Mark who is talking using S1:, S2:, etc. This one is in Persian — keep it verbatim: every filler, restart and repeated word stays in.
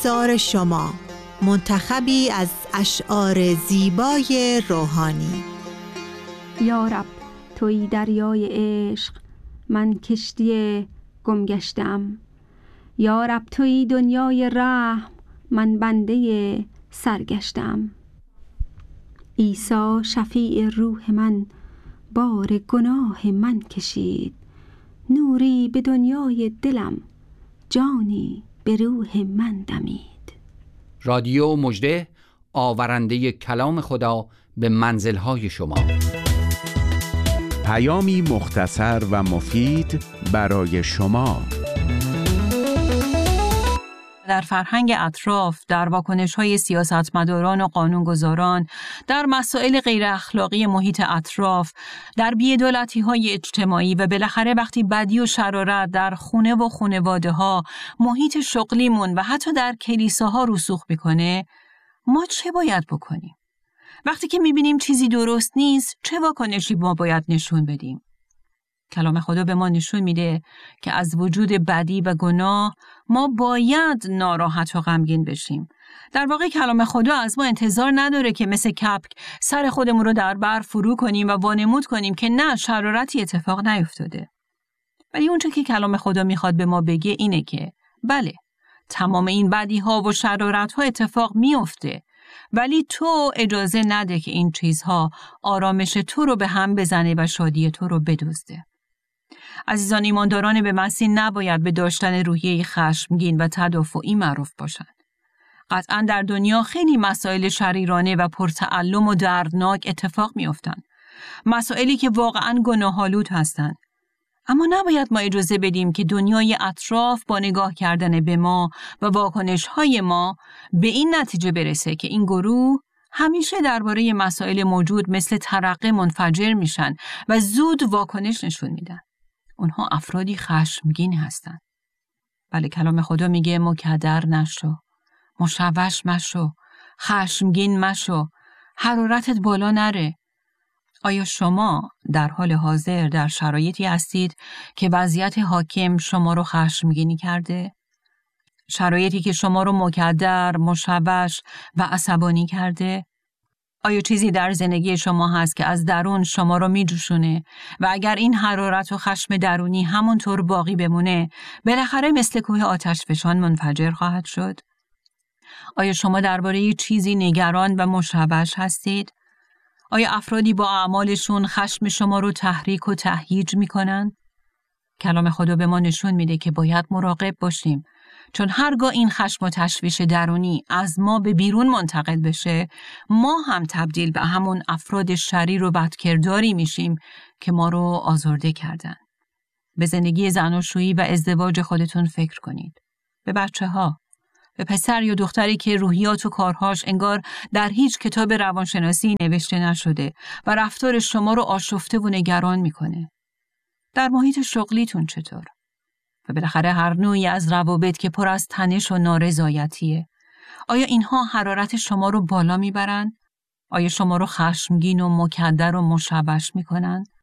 S1: انتظار شما، منتخبی از اشعار زیبای روحانی.
S2: یا رب توی دریای عشق، من کشتی گم گشتم. یا رب توی دنیای رحم، من بنده سرگشتم. عیسی شفیع روح من، بار گناه من کشید. نوری به دنیای دلم، جانی به روح من دمید.
S3: رادیو مژده، آورنده کلام خدا به منزل‌های شما.
S4: پیامی مختصر و مفید برای شما.
S5: در فرهنگ اطراف، در واکنش‌های سیاستمداران و قانونگذاران، در مسائل غیر اخلاقی محیط اطراف، در بی‌عدالتی‌های اجتماعی و بالاخره وقتی بدی و شرارت در خونه و خانواده‌ها، محیط شغلیمون و حتی در کلیساها رسوخ می‌کنه، ما چه باید بکنیم؟ وقتی که می‌بینیم چیزی درست نیست، چه واکنشی ما باید نشون بدیم؟ کلام خدا به ما نشون میده که از وجود بدی و گناه ما باید ناراحت و غمگین بشیم. در واقع کلام خدا از ما انتظار نداره که مثل کپک سر خودمون رو در بر فرو کنیم و وانمود کنیم که نه، شرارتی اتفاق نیفتاده. ولی اونچه که کلام خدا میخواد به ما بگه اینه که بله، تمام این بدی ها و شرارت ها اتفاق میفته، ولی تو اجازه نده که این چیزها آرامش تو رو به هم بزنه و شادی تو رو بدزده. عزیزان ایمانداران به مسیح نباید به داشتن روحیه خشمگین و تدافعی معروف باشند. قطعاً در دنیا خیلی مسائل شریرانه و پرتعلم و دردناک اتفاق می‌افتند. مسائلی که واقعاً گناه‌آلود هستند. اما نباید ما اجازه بدیم که دنیای اطراف با نگاه کردن به ما و واکنش‌های ما به این نتیجه برسه که این گروه همیشه درباره مسائل موجود مثل ترقه منفجر میشن و زود واکنش نشون میدن. اونها افرادی خشمگین هستند. بله، کلام خدا میگه مکدر نشو، مشوش مشو، خشمگین مشو، حرارتت بالا نره. آیا شما در حال حاضر در شرایطی هستید که وضعیت حاکم شما رو خشمگینی کرده؟ شرایطی که شما رو مکدر، مشوش و عصبانی کرده؟ آیا چیزی در زندگی شما هست که از درون شما رو میجوشونه و اگر این حرارت و خشم درونی همونطور باقی بمونه، بالاخره مثل کوه آتشفشان منفجر خواهد شد؟ آیا شما درباره چیزی نگران و مشوش هستید؟ آیا افرادی با اعمالشون خشم شما رو تحریک و تهییج میکنن؟ کلام خدا به ما نشون میده که باید مراقب باشیم، چون هرگاه این خشم و تشویش درونی از ما به بیرون منتقل بشه، ما هم تبدیل به همون افراد شریر و بدکرداری میشیم که ما رو آزرده کردن. به زندگی زناشویی و ازدواج خودتون فکر کنید. به بچه ها، به پسر یا دختری که روحیات و کارهاش انگار در هیچ کتاب روانشناسی نوشته نشده و رفتار شما رو آشفته و نگران میکنه. در محیط شغلیتون چطور؟ و بالاخره هر نوعی از روابط که پر از تنش و نارضایتیه. آیا اینها حرارت شما رو بالا میبرن؟ آیا شما رو خشمگین و مکدر و مشوش میکنن؟